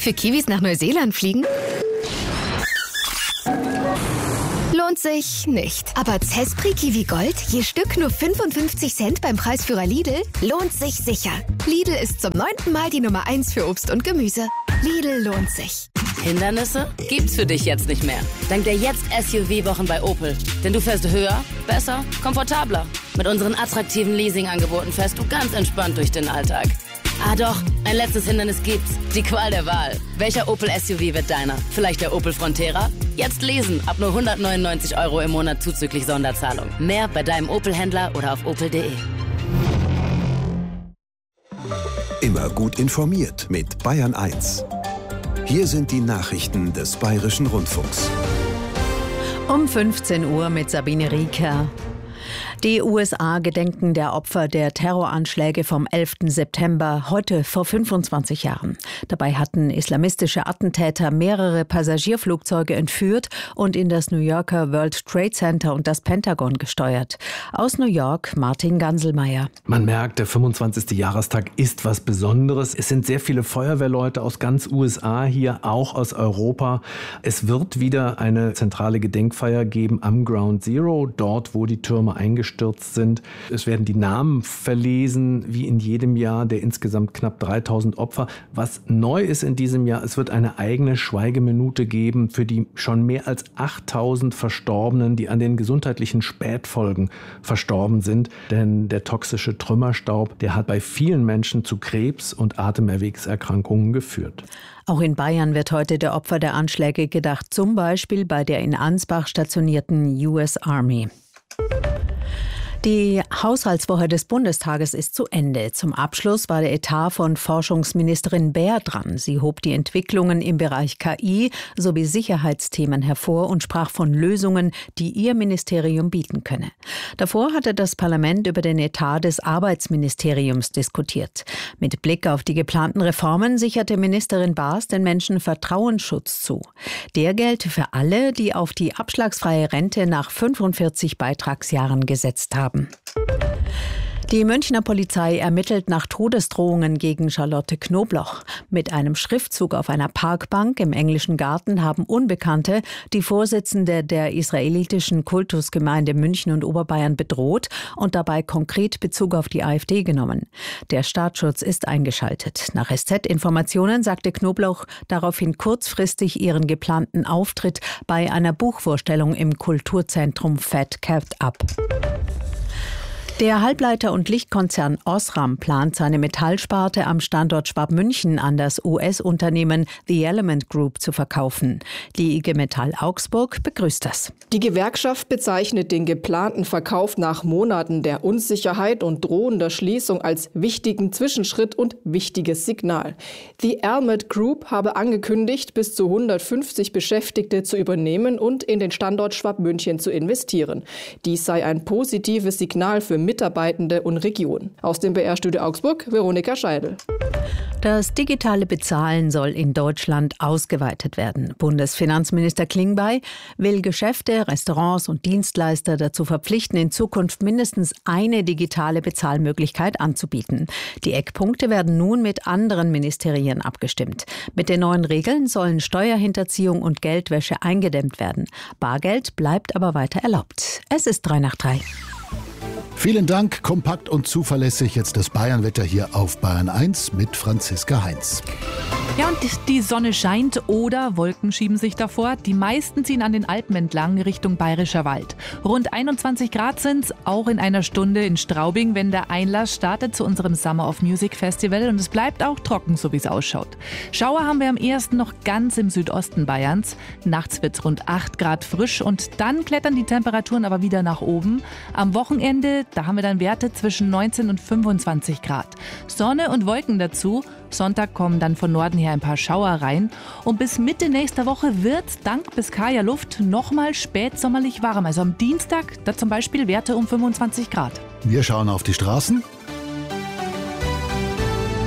Für Kiwis nach Neuseeland fliegen? Lohnt sich nicht. Aber Zespri Kiwi Gold, je Stück nur 55 Cent beim Preisführer Lidl, lohnt sich sicher. Lidl ist zum 9. Mal die Nummer 1 für Obst und Gemüse. Lidl lohnt sich. Hindernisse gibt's für dich jetzt nicht mehr. Dank der Jetzt-SUV-Wochen bei Opel. Denn du fährst höher, besser, komfortabler. Mit unseren attraktiven Leasing-Angeboten fährst du ganz entspannt durch den Alltag. Ah doch, ein letztes Hindernis gibt's. Die Qual der Wahl. Welcher Opel-SUV wird deiner? Vielleicht der Opel Frontera? Jetzt lesen, ab nur 199 € im Monat zuzüglich Sonderzahlung. Mehr bei deinem Opel-Händler oder auf opel.de. Immer gut informiert mit Bayern 1. Hier sind die Nachrichten des Bayerischen Rundfunks. Um 15 Uhr mit Sabine Rieker. Die USA gedenken der Opfer der Terroranschläge vom 11. September, heute vor 25 Jahren. Dabei hatten islamistische Attentäter mehrere Passagierflugzeuge entführt und in das New Yorker World Trade Center und das Pentagon gesteuert. Aus New York, Martin Ganselmeier. Man merkt, der 25. Jahrestag ist was Besonderes. Es sind sehr viele Feuerwehrleute aus ganz USA hier, auch aus Europa. Es wird wieder eine zentrale Gedenkfeier geben am Ground Zero, dort, wo die Türme eingestürzt sind. Es werden die Namen verlesen, wie in jedem Jahr, der insgesamt knapp 3000 Opfer. Was neu ist in diesem Jahr, es wird eine eigene Schweigeminute geben für die schon mehr als 8000 Verstorbenen, die an den gesundheitlichen Spätfolgen verstorben sind. Denn der toxische Trümmerstaub, der hat bei vielen Menschen zu Krebs und Atemwegserkrankungen geführt. Auch in Bayern wird heute der Opfer der Anschläge gedacht, zum Beispiel bei der in Ansbach stationierten US Army. Die Haushaltswoche des Bundestages ist zu Ende. Zum Abschluss war der Etat von Forschungsministerin Baer dran. Sie hob die Entwicklungen im Bereich KI sowie Sicherheitsthemen hervor und sprach von Lösungen, die ihr Ministerium bieten könne. Davor hatte das Parlament über den Etat des Arbeitsministeriums diskutiert. Mit Blick auf die geplanten Reformen sicherte Ministerin Baas den Menschen Vertrauensschutz zu. Der gelte für alle, die auf die abschlagsfreie Rente nach 45 Beitragsjahren gesetzt haben. Die Münchner Polizei ermittelt nach Todesdrohungen gegen Charlotte Knobloch. Mit einem Schriftzug auf einer Parkbank im Englischen Garten haben Unbekannte die Vorsitzende der israelitischen Kultusgemeinde München und Oberbayern bedroht und dabei konkret Bezug auf die AfD genommen. Der Staatsschutz ist eingeschaltet. Nach SZ-Informationen sagte Knobloch daraufhin kurzfristig ihren geplanten Auftritt bei einer Buchvorstellung im Kulturzentrum Fat Cat ab. Der Halbleiter- und Lichtkonzern Osram plant seine Metallsparte am Standort Schwabmünchen an das US-Unternehmen The Element Group zu verkaufen. Die IG Metall Augsburg begrüßt das. Die Gewerkschaft bezeichnet den geplanten Verkauf nach Monaten der Unsicherheit und drohender Schließung als wichtigen Zwischenschritt und wichtiges Signal. The Element Group habe angekündigt, bis zu 150 Beschäftigte zu übernehmen und in den Standort Schwabmünchen zu investieren. Dies sei ein positives Signal für Mitarbeitende und Region. Aus dem BR-Studio Augsburg, Veronika Scheidel. Das digitale Bezahlen soll in Deutschland ausgeweitet werden. Bundesfinanzminister Klingbeil will Geschäfte, Restaurants und Dienstleister dazu verpflichten, in Zukunft mindestens eine digitale Bezahlmöglichkeit anzubieten. Die Eckpunkte werden nun mit anderen Ministerien abgestimmt. Mit den neuen Regeln sollen Steuerhinterziehung und Geldwäsche eingedämmt werden. Bargeld bleibt aber weiter erlaubt. Es ist 3:03. Vielen Dank, kompakt und zuverlässig. Jetzt das Bayernwetter hier auf Bayern 1 mit Franziska Heinz. Ja, und die Sonne scheint oder Wolken schieben sich davor. Die meisten ziehen an den Alpen entlang Richtung Bayerischer Wald. Rund 21 Grad sind's, auch in einer Stunde in Straubing, wenn der Einlass startet zu unserem Summer of Music Festival. Und es bleibt auch trocken, so wie es ausschaut. Schauer haben wir am ehesten noch ganz im Südosten Bayerns. Nachts wird's rund 8 Grad frisch und dann klettern die Temperaturen aber wieder nach oben. Am Wochenende, da haben wir dann Werte zwischen 19 und 25 Grad. Sonne und Wolken dazu. Sonntag kommen dann von Norden her ein paar Schauer rein. Und bis Mitte nächster Woche wird's dank Biskayer Luft nochmal spätsommerlich warm. Also am Dienstag, da zum Beispiel Werte um 25 Grad. Wir schauen auf die Straßen.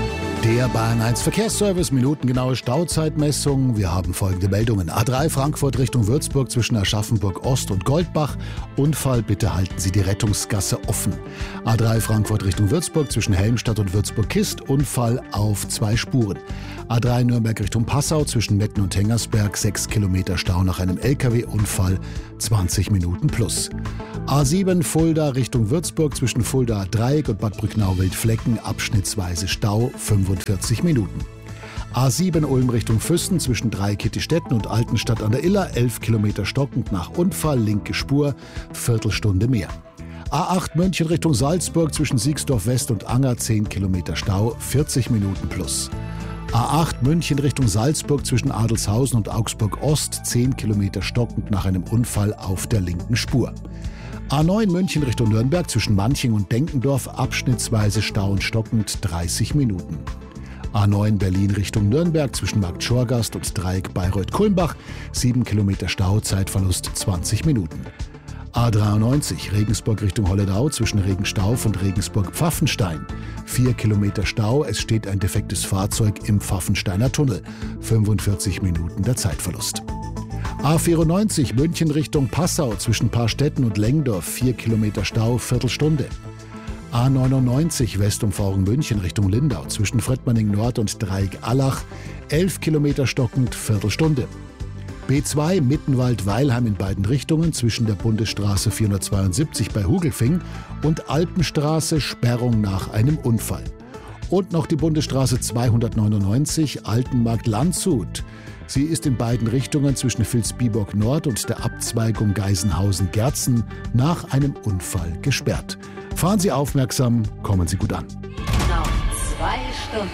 Der Bayern 1 Verkehrsservice, minutengenaue Stauzeitmessung. Wir haben folgende Meldungen. A3 Frankfurt Richtung Würzburg zwischen Aschaffenburg Ost und Goldbach. Unfall, bitte halten Sie die Rettungsgasse offen. A3 Frankfurt Richtung Würzburg zwischen Helmstadt und Würzburg-Kist. Unfall auf 2 Spuren. A3 Nürnberg Richtung Passau zwischen Metten und Hengersberg. 6 Kilometer Stau nach einem LKW-Unfall. 20 Minuten plus. A7 Fulda Richtung Würzburg zwischen Fulda Dreieck und Bad Brücknau-Wildflecken. Abschnittsweise Stau 45 Minuten. A7 Ulm Richtung Füssen zwischen Dreieck-Kittistetten und Altenstadt an der Iller. 11 Kilometer stockend nach Unfall, linke Spur, Viertelstunde mehr. A8 München Richtung Salzburg zwischen Siegsdorf West und Anger. 10 Kilometer Stau, 40 Minuten plus. A8 München Richtung Salzburg zwischen Adelshausen und Augsburg Ost. 10 Kilometer stockend nach einem Unfall auf der linken Spur. A9 München Richtung Nürnberg zwischen Manching und Denkendorf, abschnittsweise Stau und stockend 30 Minuten. A9 Berlin Richtung Nürnberg zwischen Markt Schorgast und Dreieck Bayreuth-Kulmbach, 7 Kilometer Stau, Zeitverlust 20 Minuten. A93 Regensburg Richtung Holledau zwischen Regenstauf und Regensburg-Pfaffenstein, 4 Kilometer Stau, es steht ein defektes Fahrzeug im Pfaffensteiner Tunnel, 45 Minuten der Zeitverlust. A94 München Richtung Passau zwischen Paarstetten und Lengdorf, 4 Kilometer Stau, Viertelstunde. A99 Westumfahrung München Richtung Lindau zwischen Frettmanning Nord und Dreieck-Allach, 11 Kilometer stockend, Viertelstunde. B2 Mittenwald-Weilheim in beiden Richtungen zwischen der Bundesstraße 472 bei Hugelfing und Alpenstraße, Sperrung nach einem Unfall. Und noch die Bundesstraße 299 Altenmarkt-Landshut. Sie ist in beiden Richtungen zwischen Vilsbiburg Nord und der Abzweigung Geisenhausen-Gerzen nach einem Unfall gesperrt. Fahren Sie aufmerksam, kommen Sie gut an. Noch 2 Stunden.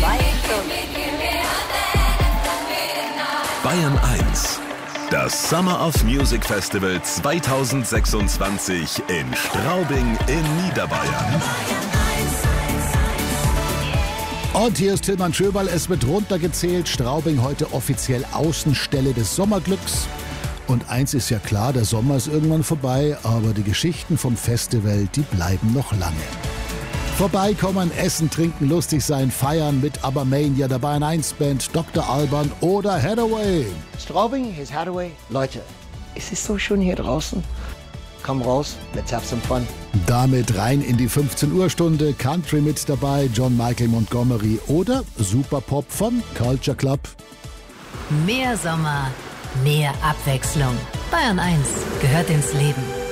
Bayern 1. Das Summer of Music Festival 2026 in Straubing in Niederbayern. Und hier ist Tilman Schöberl, es wird runtergezählt. Straubing heute offiziell Außenstelle des Sommerglücks. Und eins ist ja klar, der Sommer ist irgendwann vorbei, aber die Geschichten vom Festival, die bleiben noch lange. Vorbeikommen, essen, trinken, lustig sein, feiern mit Abermania, der Bayern 1 Band, Dr. Alban oder Hathaway. Straubing is Hathaway. Leute, es ist so schön hier draußen. Komm raus, let's have some fun. Damit rein in die 15 Uhr Stunde, Country mit dabei, John Michael Montgomery oder Superpop von Culture Club. Mehr Sommer, mehr Abwechslung. Bayern 1 gehört ins Leben.